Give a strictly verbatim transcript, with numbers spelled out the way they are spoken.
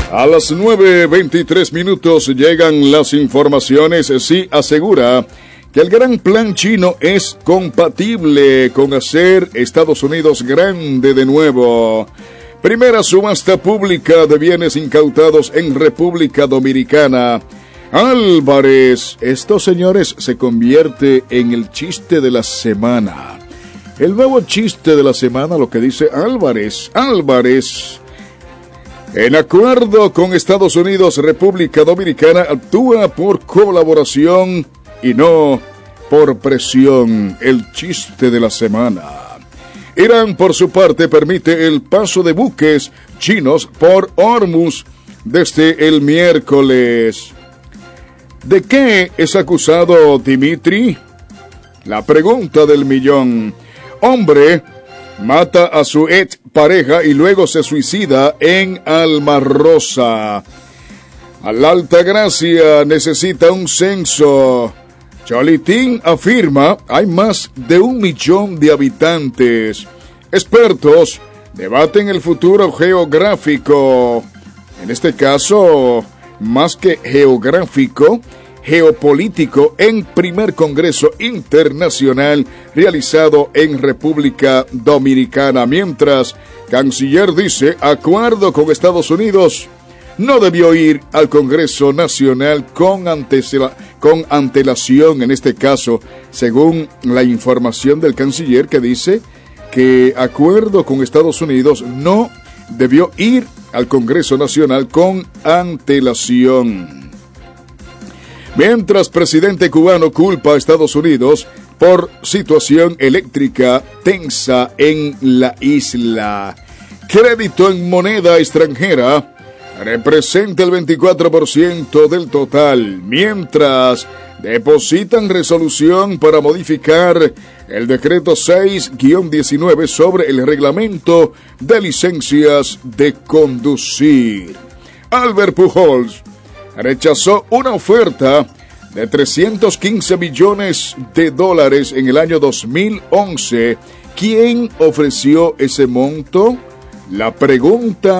A las nueve veintitrés minutos llegan las informaciones. Sí asegura que el gran plan chino es compatible con hacer Estados Unidos grande de nuevo. Primera subasta pública de bienes incautados en República Dominicana. Álvarez, estos señores se convierte en el chiste de la semana. El nuevo chiste de la semana, lo que dice Álvarez. Álvarez, en acuerdo con Estados Unidos, República Dominicana actúa por colaboración y no por presión. El chiste de la semana. Irán, por su parte, permite el paso de buques chinos por Hormuz desde el miércoles. ¿De qué es acusado Dimitri? La pregunta del millón. Hombre mata a su ex pareja y luego se suicida en Almarrosa. A la Altagracia necesita un censo. Cholitín afirma hay más de un millón de habitantes. Expertos debaten el futuro geográfico. En este caso, más que geográfico, geopolítico en primer Congreso Internacional realizado en República Dominicana. Mientras, Canciller dice, acuerdo con Estados Unidos, no debió ir al Congreso Nacional con, antesela, con antelación, en este caso, según la información del Canciller que dice que acuerdo con Estados Unidos no debió ir al Congreso Nacional con antelación. Mientras, presidente cubano culpa a Estados Unidos por situación eléctrica tensa en la isla. Crédito en moneda extranjera representa el veinticuatro por ciento del total, mientras depositan resolución para modificar el decreto seis guión diecinueve sobre el reglamento de licencias de conducir. Albert Pujols rechazó una oferta de trescientos quince millones de dólares en el año dos mil once. ¿Quién ofreció ese monto? La pregunta